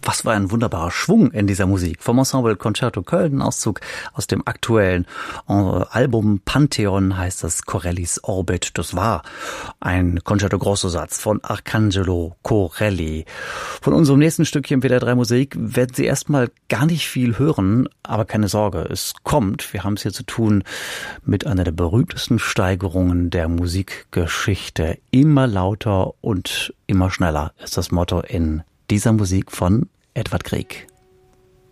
Was war ein wunderbarer Schwung in dieser Musik. Vom Ensemble Concerto Köln, Auszug aus dem aktuellen Album Pantheon heißt das Corellis Orbit. Das war ein Concerto Grosso-Satz von Arcangelo Corelli. Von unserem nächsten Stückchen WDR 3 Musik werden Sie erstmal gar nicht viel hören, aber keine Sorge, es kommt. Wir haben es hier zu tun mit einer der berühmtesten Steigerungen der Musikgeschichte. Immer lauter und immer schneller ist das Motto in dieser Musik von Edvard Grieg.